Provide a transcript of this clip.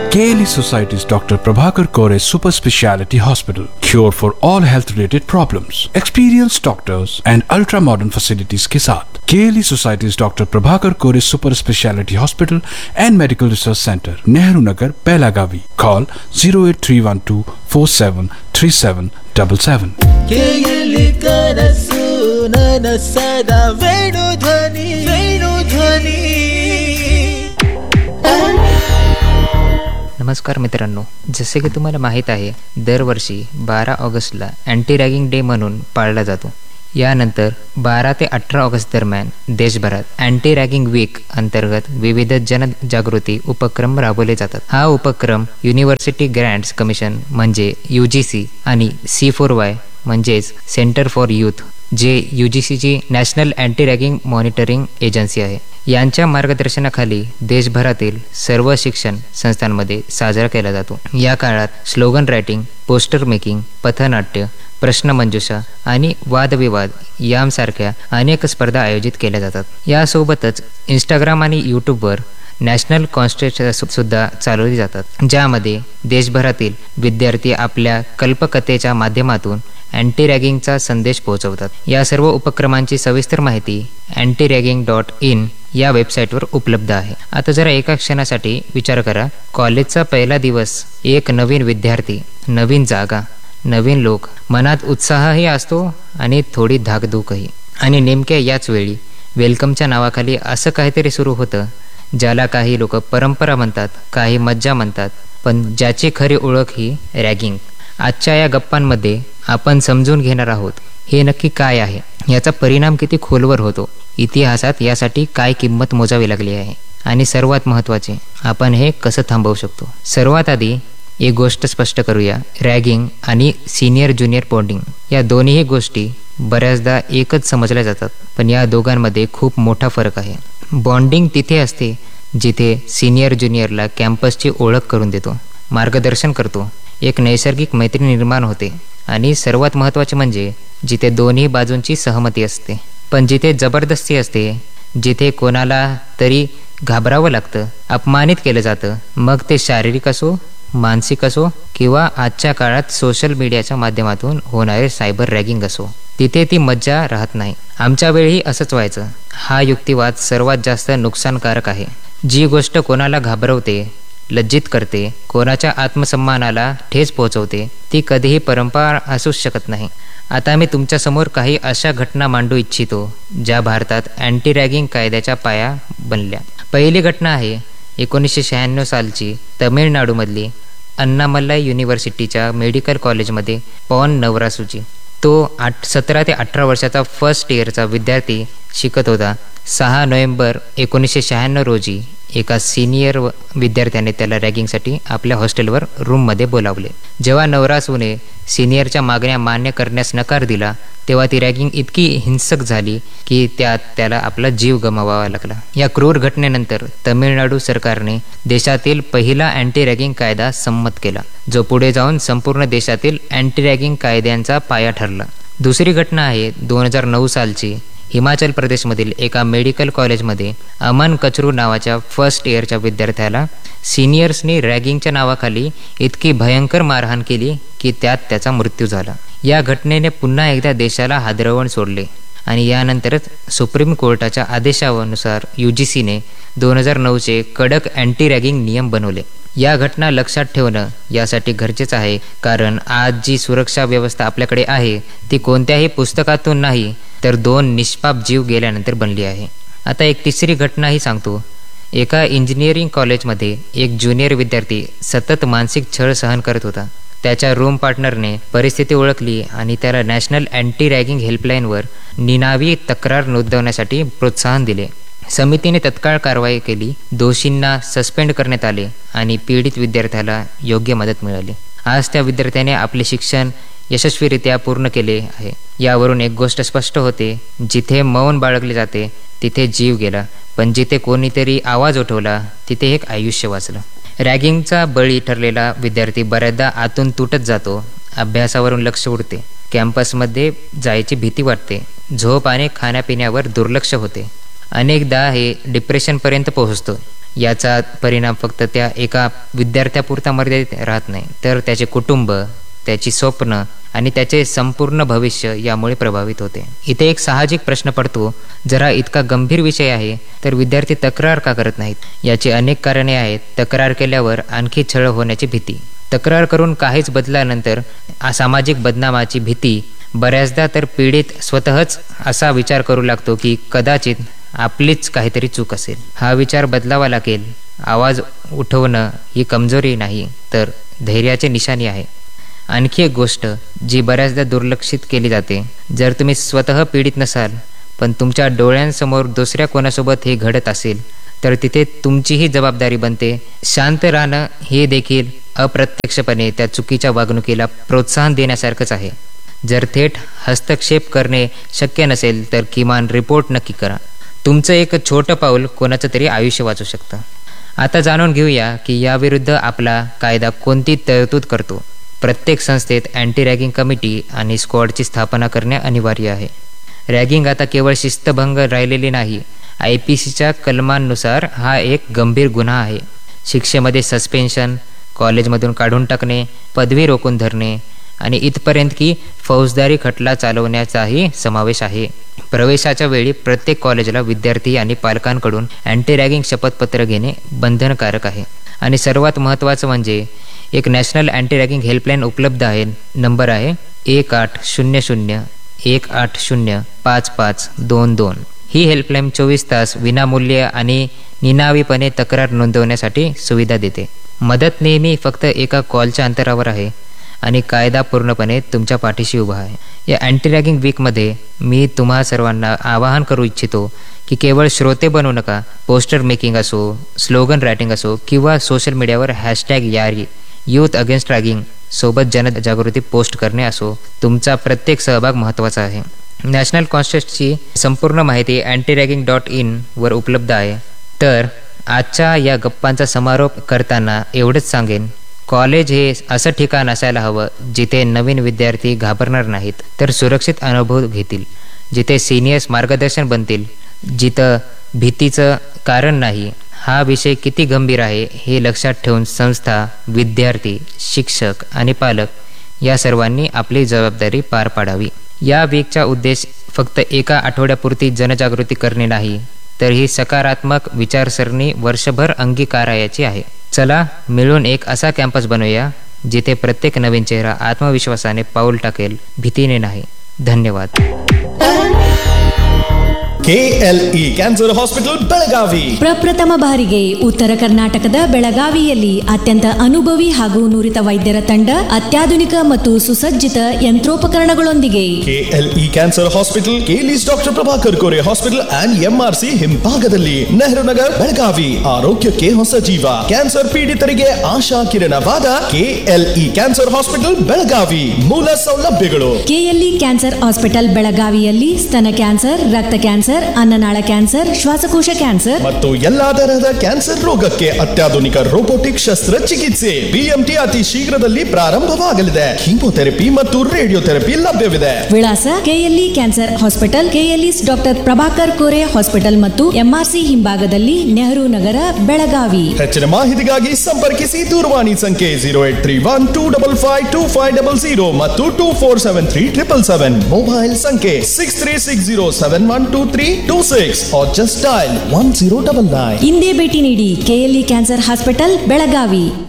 KLE Society's Dr. Prabhakar Kore Super Speciality Hospital. Cure for all health related problems. Experienced doctors and ultra modern facilities के साथ KLE Society's Dr. Prabhakar Kore Super Speciality Hospital and Medical Research Center, Nehru Nagar, Belagavi. Call 08312 473777. KLE ಕನಸು ನನ್ನ ಸದಾ ವೇಣುಧ್ವನಿ ವೇಣುಧ್ವನಿ. नमस्कार मित्रांनो, जसे की तुम्हाला माहीत आहे, दरवर्षी 12 ऑगस्टला अँटी रॅगिंग डे म्हणून पाळला जातो. यानंतर 12 ते 18 ऑगस्ट दरम्यान देशभरात अँटी रॅगिंग वीक अंतर्गत विविध जनजागृती उपक्रम राबवले जातात. हा उपक्रम युनिव्हर्सिटी ग्रँट्स कमिशन म्हणजे UGC आणि C4Y म्हणजेच सेंटर फॉर यूथ, जे UGCची national anti ragging monitoring agency आहे, यांच्या मार्गदर्शनाखाली देशभरातील सर्व शिक्षण संस्थांमध्ये साजरा केला जातो. या काळात स्लोगन रायटिंग, पोस्टर मेकिंग, पथनाट्य, प्रश्नमंजुषा आणि वादविवाद यांसारख्या अनेक स्पर्धा आयोजित केल्या जातात. यासोबतच इंस्टाग्राम आणि यूट्यूबवर नॅशनल कॉन्टेस्ट सुद्धा चालवली जातात, ज्यामध्ये देशभरातील विद्यार्थी आपल्या कल्पकथेच्या माध्यमातून अँटी रॅगिंगचा संदेश पोहोचवतात. या सर्व उपक्रमांची सविस्तर माहिती antiraging.in या वेबसाईटवर उपलब्ध आहे. आता जरा एका क्षणासाठी विचार करा, कॉलेजचा पहिला दिवस, एक नवीन विद्यार्थी, नवीन जागा, नवीन लोक, मनात उत्साहही असतो आणि थोडी धाकधूकही. आणि नेमक्या याच वेळी वेलकमच्या नावाखाली असं काहीतरी सुरू होतं, ज्याला काही लोक परंपरा म्हणतात, काही मज्जा म्हणतात, पण ज्याची खरी ओळख ही रॅगिंग. आजच्या या गप्पांमध्ये आपण समजून घेणार आहोत, हे नक्की काय आहे, याचा परिणाम किती खोलवर होतो, इतिहासात यासाठी काय किंमत मोजावी लागली आहे, आणि सर्वात महत्त्वाचे, आपण हे कसं थांबवू शकतो. सर्वात आधी एक गोष्ट स्पष्ट करूया, रॅगिंग आणि सिनियर ज्युनियर बॉन्डिंग या दोन्हीही गोष्टी बऱ्याचदा एकच समजल्या जातात, पण या दोघांमध्ये खूप मोठा फरक आहे. बॉन्डिंग तिथे असते जिथे सिनियर ज्युनियरला कॅम्पसची ओळख करून देतो, मार्गदर्शन करतो, एक नैसर्गिक मैत्री निर्माण होते, आणि सर्वात महत्त्वाचे म्हणजे जिथे दोन्ही बाजूंची सहमती असते. पण जिथे जबरदस्ती असते, जिथे कोणाला तरी घाबरावं लागतं, अपमानित केलं जातं, मग ते शारीरिक असो, मानसिक असो किंवा आजच्या काळात सोशल मीडियाच्या माध्यमातून होणारे सायबर रॅगिंग असो, तिथे ती मज्जा राहत नाही. आमच्या वेळीही असंच व्हायचं. हा युक्तिवाद सर्वात जास्त नुकसानकारक आहे. जी गोष्ट कोणाला घाबरवते, लज्जित करते, कोणाच्या आत्मसन्मानाला ठेच पोहोचवते, ती कधीही परंपरा असूच शकत नाही. आता मी तुमच्यासमोर काही अशा घटना मांडू इच्छितो, ज्या भारतात अँटी रॅगिंग कायद्याच्या पाया बनल्या. पहिली घटना आहे 1996 सालची तमिळनाडूमधली अण्णामलाई युनिव्हर्सिटीच्या मेडिकल कॉलेजमध्ये पॉन नवरासूची. तो 17 ते 18 वर्षाचा फर्स्ट इयरचा विद्यार्थी शिकत होता. 6 नोव्हेंबर 1996 रोजी एका सिनियर विद्यार्थ्याने त्याला रॅगिंगसाठी आपल्या हॉस्टेलवर रूममध्ये बोलावले. जेव्हा नवरासूने सिनियरच्या मागण्या मान्य करण्यास नकार दिला, तेव्हा ती रॅगिंग इतकी हिंसक झाली की त्यात त्याला आपला जीव गमवावा लागला. या क्रूर घटनेनंतर तमिळनाडू सरकारने देशातील पहिला अँटी रॅगिंग कायदा संमत केला, जो पुढे जाऊन संपूर्ण देशातील अँटी रॅगिंग कायद्यांचा पाया ठरला. दुसरी घटना आहे 2009 सालची हिमाचल प्रदेशमधील एका मेडिकल कॉलेजमध्ये अमन कचरू नावाच्या फर्स्ट इयरच्या विद्यार्थ्याला सिनियर्सनी रॅगिंगच्या नावाखाली इतकी भयंकर मारहाण केली की त्यात त्याचा मृत्यू झाला. या घटनेने पुन्हा एकदा देशाला हादरवून सोडले, आणि यानंतरच सुप्रीम कोर्टाच्या आदेशानुसार UGCने 2009चे कडक अँटी रॅगिंग नियम बनवले. या घटना लक्षात ठेवणं यासाठी गरजेचं आहे, कारण आज जी सुरक्षा व्यवस्था आपल्याकडे आहे ती कोणत्याही पुस्तकातून नाही, तर 2 निष्पाप जीव गेल्यानंतर बनली आहे. आता एक तिसरी घटनाही सांगतो. एका इंजिनिअरिंग कॉलेजमध्ये एक ज्युनियर विद्यार्थी सतत मानसिक छळ सहन करत होता. त्याच्या रूम पार्टनरने परिस्थिती ओळखली आणि त्याला नॅशनल अँटी रॅगिंग हेल्पलाईनवर निनावी तक्रार नोंदवण्यासाठी प्रोत्साहन दिले. समितीने तत्काळ कारवाई केली, दोषींना सस्पेंड करण्यात आले आणि पीडित विद्यार्थ्याला योग्य मदत मिळाली. आज त्या विद्यार्थ्याने आपले शिक्षण यशस्वीरित्या पूर्ण केले आहे. यावरून एक गोष्ट स्पष्ट होते, जिथे मौन बाळगले जाते तिथे जीव गेला, पण जिथे कोणीतरी आवाज उठवला तिथे एक आयुष्य वाचलं. रॅगिंगचा बळी ठरलेला विद्यार्थी बऱ्याचदा आतून तुटत जातो, अभ्यासावरून लक्ष उडते, कॅम्पसमध्ये जायची भीती वाटते, झोप आणि खाण्यापिण्यावर दुर्लक्ष होते, अनेकदा हे डिप्रेशनपर्यंत पोहोचतो. याचा परिणाम फक्त त्या एका विद्यार्थ्यापुरता मर्यादित राहत नाही, तर त्याचे कुटुंब, त्याची स्वप्न आणि त्याचे संपूर्ण भविष्य यामुळे प्रभावित होते. इथे एक साहजिक प्रश्न पडतो, जरा इतका गंभीर विषय आहे तर विद्यार्थी तक्रार का करत नाहीत? याची अनेक कारणे आहेत. तक्रार केल्यावर आणखी छळ होण्याची भीती, तक्रार करून काहीच बदलानंतर सामाजिक बदनामाची भीती, बऱ्याचदा तर पीडित स्वतःच असा विचार करू लागतो की कदाचित आपलीच काहीतरी चूक असेल. हा विचार बदलावा लागेल. आवाज उठवणं ही कमजोरी नाही तर धैर्याची निशाणी आहे. आणखी एक गोष्ट जी बऱ्याचदा दुर्लक्षित केली जाते, जर तुम्ही स्वतः पीडित नसाल पण तुमच्या डोळ्यांसमोर दुसऱ्या कोणासोबत हे घडत असेल तर तिथे तुमचीही जबाबदारी बनते. शांत राहणं हे देखील अप्रत्यक्षपणे त्या चुकीच्या वागणुकीला प्रोत्साहन देण्यासारखंच आहे. जर थेट हस्तक्षेप करणे शक्य नसेल तर किमान रिपोर्ट नक्की करा. तुमचं एक छोटं पाऊल कोणाचं तरी आयुष्य वाचू शकतं. आता जाणून घेऊया की याविरुद्ध आपला कायदा कोणती तरतूद करतो. प्रत्येक संस्थेत अँटी रॅगिंग कमिटी आणि स्क्वॉडची स्थापना करणे अनिवार्य आहे. रॅगिंग आता केवळ शिस्तभंग राहिलेली नाही, IPCच्या कलमांनुसार हा एक गंभीर गुन्हा आहे. शिक्षेमध्ये सस्पेन्शन, कॉलेजमधून काढून टाकणे, पदवी रोखून धरणे आणि इथपर्यंत की फौजदारी खटला चालवण्याचाही समावेश आहे. प्रवेशाच्या वेळी प्रत्येक कॉलेजला विद्यार्थी आणि पालकांकडून अँटी रॅगिंग शपथपत्र घेणे बंधनकारक आहे. आणि सर्वात महत्त्वाचं म्हणजे एक नॅशनल अँटी रॅगिंग हेल्पलाईन उपलब्ध आहे. नंबर आहे 1800-180-5522. ही हेल्पलाईन 24 तास विनामूल्य आणि निनावीपणे तक्रार नोंदवण्यासाठी सुविधा देते. मदत नेहमी फक्त एका कॉलच्या अंतरावर आहे आणि कायदा पूर्णपणे तुमच्या पाठीशी उभा आहे. या अँटी रॅगिंग वीकमध्ये मी तुम्हा सर्वांना आवाहन करू इच्छितो की केवळ श्रोते बनवू नका. पोस्टर मेकिंग असो, स्लोगन रायटिंग असो किंवा सोशल मीडियावर #यारी यूथ अगेन्स्ट रॅगिंग सोबत जनजागृती पोस्ट करणे असो, तुमचा प्रत्येक सहभाग महत्त्वाचा आहे. नॅशनल कॉन्स्टेस्टची संपूर्ण माहिती antiraging.in वर उपलब्ध आहे. तर आजच्या या गप्पांचा समारोप करताना एवढंच सांगेन, कॉलेज हे असं ठिकाण असायला हवं जिथे नवीन विद्यार्थी घाबरणार नाहीत तर सुरक्षित अनुभव घेतील, जिथे सिनियर्स मार्गदर्शन बनतील, जिथं भीतीचं कारण नाही. हा विषय किती गंभीर आहे हे लक्षात ठेवून संस्था, विद्यार्थी, शिक्षक आणि पालक या सर्वांनी आपली जबाबदारी पार पाडावी. या वीकचा उद्देश फक्त एका आठवड्यापुरती जनजागृती करणे नाही, तर ही सकारात्मक विचारसरणी वर्षभर अंगीकारायची आहे. चला मिळून एक असा कॅम्पस बनवूया जिथे प्रत्येक नवीन चेहरा आत्मविश्वासाने पाऊल टाकेल, भीतीने नाही. धन्यवाद. KLE ಕ್ಯಾನ್ಸರ್ ಹಾಸ್ಪಿಟಲ್ ಬೆಳಗಾವಿ ಪ್ರಪ್ರಥಮ ಬಾರಿಗೆ ಉತ್ತರ ಕರ್ನಾಟಕದ ಬೆಳಗಾವಿಯಲ್ಲಿ ಅತ್ಯಂತ ಅನುಭವಿ ಹಾಗೂ ನುರಿತ ವೈದ್ಯರ ತಂಡ, ಅತ್ಯಾಧುನಿಕ ಮತ್ತು ಸುಸಜ್ಜಿತ ಯಂತ್ರೋಪಕರಣಗಳೊಂದಿಗೆ. KLE cancer hospital, ಕೇಲಿಸ್ doctor Prabhakar Kore hospital and MRC ಹಿಂಭಾಗದಲ್ಲಿ, ನೆಹರು ನಗರ್, ಬೆಳಗಾವಿ. ಆರೋಗ್ಯಕ್ಕೆ ಹೊಸ ಜೀವ. ಕ್ಯಾನ್ಸರ್ ಪೀಡಿತರಿಗೆ ಆಶಾ ಕಿರಣವಾದ KLE ಕ್ಯಾನ್ಸರ್ ಹಾಸ್ಪಿಟಲ್ ಬೆಳಗಾವಿ. ಮೂಲ ಸೌಲಭ್ಯಗಳು: KLE ಕ್ಯಾನ್ಸರ್ ಹಾಸ್ಪಿಟಲ್ ಬೆಳಗಾವಿಯಲ್ಲಿ ಸ್ತನ ಕ್ಯಾನ್ಸರ್, ರಕ್ತ ಕ್ಯಾನ್ಸರ್, ಅನ್ನನಾಳ ಕ್ಯಾನ್ಸರ್, ಶ್ವಾಸಕೋಶ ಕ್ಯಾನ್ಸರ್ ಮತ್ತು ಎಲ್ಲಾ ತರಹದ ಕ್ಯಾನ್ಸರ್ ರೋಗಕ್ಕೆ ಅತ್ಯಾಧುನಿಕ ರೋಬೋಟಿಕ್ ಶಸ್ತ್ರಚಿಕಿತ್ಸೆ. BMT ಅತಿ ಶೀಘ್ರದಲ್ಲಿ ಪ್ರಾರಂಭವಾಗಲಿದೆ. ಕೀಮೋಥೆರಪಿ ಮತ್ತು ರೇಡಿಯೋಥೆರಪಿ ಲಭ್ಯವಿದೆ. ವಿಳಾಸ: KLE cancer hospital, KLE's doctor Prabhakar Kore hospital ಮತ್ತು MRC ಹಿಂಭಾಗದಲ್ಲಿ, ನೆಹರು ನಗರ, ಬೆಳಗಾವಿ. ಹೆಚ್ಚಿನ ಮಾಹಿತಿಗಾಗಿ ಸಂಪರ್ಕಿಸಿ. ದೂರವಾಣಿ ಸಂಖ್ಯೆ 0831252500 ಮತ್ತು 24737777. ಮೊಬೈಲ್ ಸಂಖ್ಯೆ 6360712326 or just dial 1099. ಇಂದೇ ಭೇಟಿ ನೀಡಿ KLE ಕ್ಯಾನ್ಸರ್ ಹಾಸ್ಪಿಟಲ್ ಬೆಳಗಾವಿ.